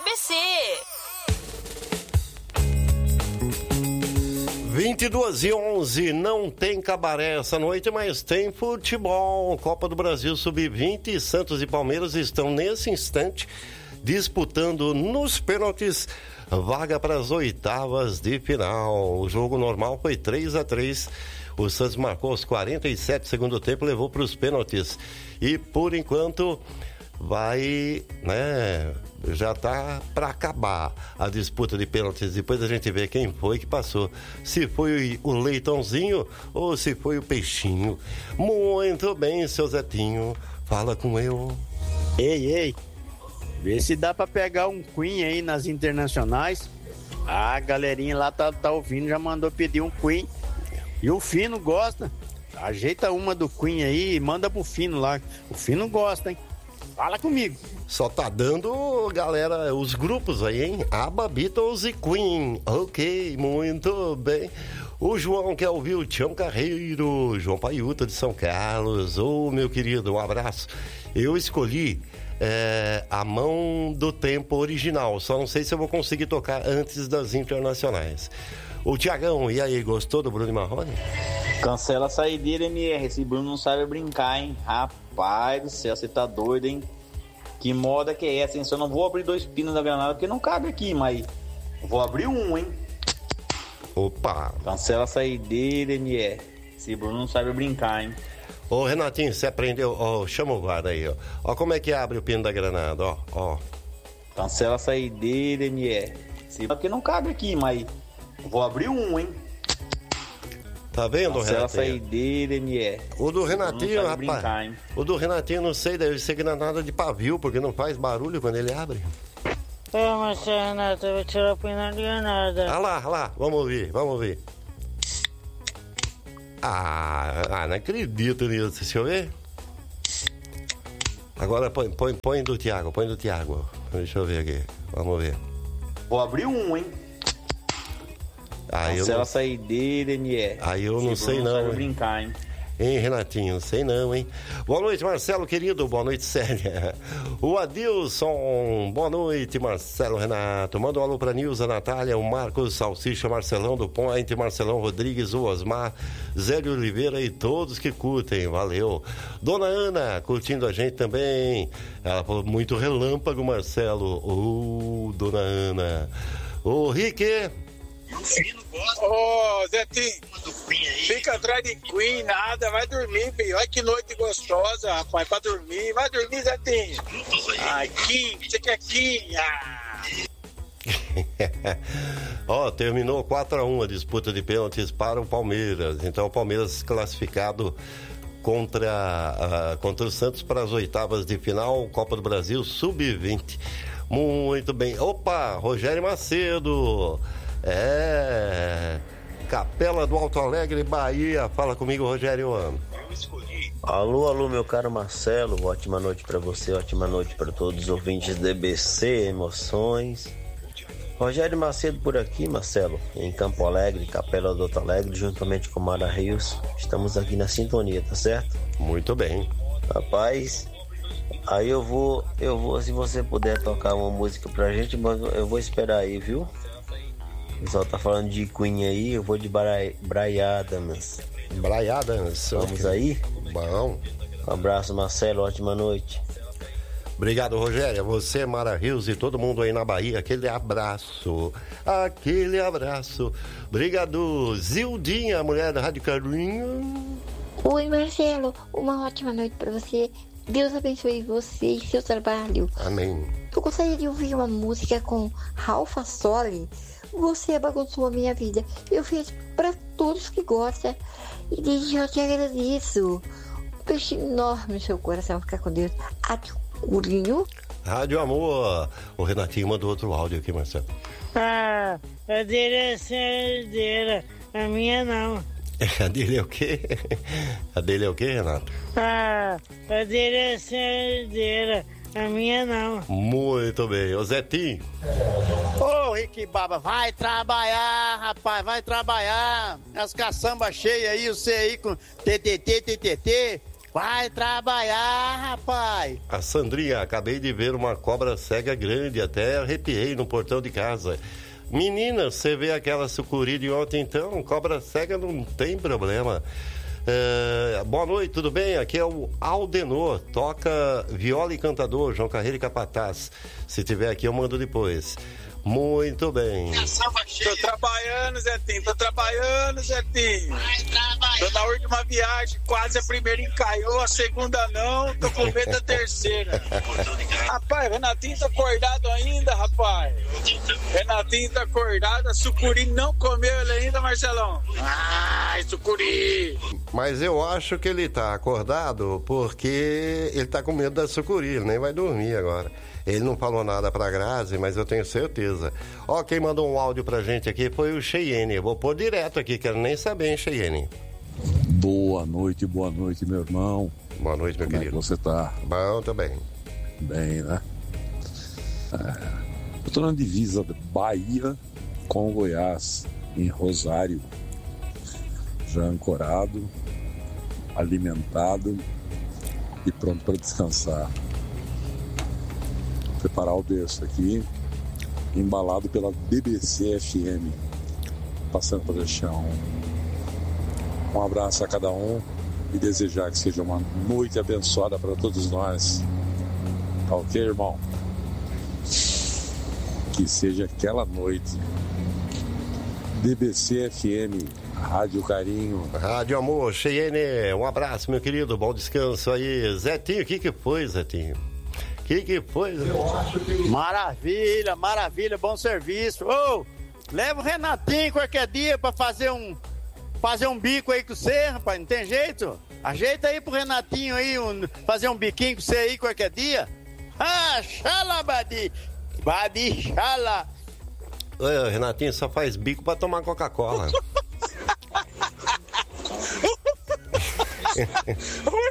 DBC. 22h11, não tem cabaré essa noite, mas tem futebol. Copa do Brasil Sub-20, Santos e Palmeiras estão nesse instante disputando nos pênaltis vaga para as oitavas de final. O jogo normal foi 3-3. O Santos marcou aos 47 do segundo tempo, levou para os pênaltis. E por enquanto vai, né? Já tá para acabar a disputa de pênaltis. Depois a gente vê quem foi que passou. Se foi o Leitãozinho ou se foi o Peixinho. Muito bem, seu Zetinho. Fala com eu. Ei. Vê se dá pra pegar um Queen aí nas internacionais. A galerinha lá tá ouvindo, já mandou pedir um Queen. E o Fino gosta. Ajeita uma do Queen aí e manda pro Fino lá. O Fino gosta, hein? Fala comigo. Só tá dando, galera, os grupos aí, hein? ABBA, Beatles e Queen. Ok, muito bem. O João quer ouvir o Tião Carreiro, João Paiuta de São Carlos. Ô, meu querido, um abraço. Eu escolhi A Mão do Tempo original, só não sei se eu vou conseguir tocar antes das internacionais. O Tiagão, e aí, gostou do Bruno Marrone? Cancela a saideira, MR, esse Bruno não sabe brincar, hein? Rapaz do céu, você tá doido, hein? Que moda que é essa, hein? Só não vou abrir 2 pinos da granada porque não cabe aqui, mas vou abrir um, hein? Opa! Cancela a saideira, MR, esse Bruno não sabe brincar, hein? Ô, Renatinho, você aprendeu? Ó, chama o guarda aí, ó. Ó como é que abre o pino da granada, ó. Cancela a saideira, MR. Porque não cabe aqui, mas vou abrir um, hein? Tá vendo, Cancela a Renatinho? saideira, MR. O do Renatinho, rapaz. Brincar, hein? O do Renatinho, não sei, deve ser granada de pavio, porque não faz barulho quando ele abre. Mas Renato, eu vou tirar o pino da granada. Ah lá, vamos ouvir. Não acredito nisso, deixa eu ver. Agora põe do Thiago, Deixa eu ver aqui, vamos ver. Vou abrir um, hein? Cancela a saideira, MR. Aí eu não sei não, sabe hein? brincar, hein? Hein, Renatinho, não sei não, hein? Boa noite, Marcelo, querido. Boa noite, Célia. O Adilson. Boa noite, Marcelo, Renato. Manda um alô pra Nilza, Natália, o Marcos, Salsicha, Marcelão do Point, Marcelão Rodrigues, o Osmar, Zélio Oliveira e todos que curtem. Valeu. Dona Ana, curtindo a gente também. Ela falou muito relâmpago, Marcelo. Dona Ana. Ô, Rick. Ô, Zetinho, fica atrás de Queen, nada, vai dormir, filho. Olha que noite gostosa, rapaz, pra dormir. Vai dormir, Zetinho. Ai, Kim, você quer Kim? Ó, terminou 4-1 a disputa de pênaltis para o Palmeiras. Então o Palmeiras classificado contra o Santos para as oitavas de final, Copa do Brasil Sub-20. Muito bem. Opa, Rogério Macedo. Capela do Alto Alegre, Bahia. Fala comigo, Rogério. Alô, meu caro Marcelo. Ótima noite para você, ótima noite para todos os ouvintes do DBC, emoções. Rogério Macedo por aqui, Marcelo, em Campo Alegre, Capela do Alto Alegre, juntamente com Mara Rios. Estamos aqui na sintonia, tá certo? Muito bem. Rapaz, aí eu vou, se você puder tocar uma música pra gente, mas eu vou esperar aí, viu? O pessoal tá falando de Queen aí, eu vou de Bryan Adams. Vamos aí? Bom. Um abraço, Marcelo, ótima noite. Obrigado, Rogério. Você, Mara Rios e todo mundo aí na Bahia, aquele abraço. Obrigado, Zildinha, mulher da Rádio Carinho. Oi, Marcelo, uma ótima noite pra você. Deus abençoe você e seu trabalho. Amém. Eu gostaria de ouvir uma música com Ralph Fassoli. Você bagunçou a minha vida. Eu fiz para todos que gostam. E desde já te agradeço. Um beijo enorme no seu coração. Fica com Deus. Adeus. Rádio Amor. O Renatinho mandou outro áudio aqui, Marcelo. A dele é cerdeira. A minha não. A dele é o quê? A dele é o quê, Renato? A dele é cerdeira. A minha não. Muito bem. Ô, Zetinho. Ô, Rick Baba, vai trabalhar, rapaz, vai trabalhar. As caçambas cheias aí, você aí com TTT. Vai trabalhar, rapaz. A Sandrinha, acabei de ver uma cobra cega grande, até arrepiei no portão de casa. Menina, você vê aquela sucuri de ontem, então? Cobra cega não tem problema. Boa noite, tudo bem? Aqui é o Aldenor, toca viola e cantador, João Carreiro e Capataz. Se tiver aqui, eu mando depois. Muito bem. Tô trabalhando, Zetinho. Tô na última viagem, quase a primeira encaiou, a segunda não, tô com medo da terceira. Rapaz, Renatinho tá acordado ainda, rapaz. Renatinho tá acordado, a sucuri não comeu ele ainda, Marcelão. Ai, sucuri. Mas eu acho que ele tá acordado porque ele tá com medo da sucuri, ele nem vai dormir agora. Ele não falou nada pra Grazi, mas eu tenho certeza. Ó, quem mandou um áudio pra gente aqui foi o Cheyenne. Eu vou pôr direto aqui, quero nem saber, hein, Cheyenne. Boa noite, meu irmão. Boa noite, meu querido. Como é que você tá? Bom, também. Bem, né? Eu tô na divisa da Bahia com Goiás, em Rosário. Já ancorado, alimentado e pronto para descansar. Preparar o berço aqui, embalado pela BBC FM. Passando para deixar um abraço a cada um e desejar que seja uma noite abençoada para todos nós. Tá ok, irmão? Que seja aquela noite. BBC FM, Rádio Carinho. Rádio Amor, Cheyenne, um abraço, meu querido, bom descanso aí. Zetinho, o que foi, Zetinho? O que foi, Zetinho? Maravilha, bom serviço. Leva o Renatinho qualquer dia pra fazer um bico aí com você, rapaz, não tem jeito? Ajeita aí pro Renatinho aí, fazer um biquinho com você aí qualquer dia. Xala, Badi, xala. O Renatinho só faz bico pra tomar Coca-Cola.